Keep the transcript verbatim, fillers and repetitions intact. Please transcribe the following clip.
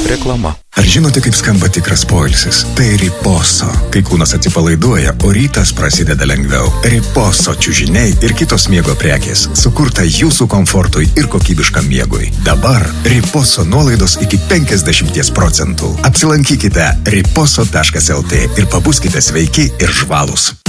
Reklama. Ar žinote, kaip skamba tikras poilsis? Tai Riposo. Kai kūnas atsipalaiduoja, o rytas prasideda lengviau. Riposo čiužiniai ir kitos miego prekės. Sukurta jūsų komfortui ir kokybiškam miegui. Dabar Riposo nuolaidos iki penkiasdešimt procentų. Apsilankykite riposo taškas lt ir pabuskite sveiki ir žvalūs.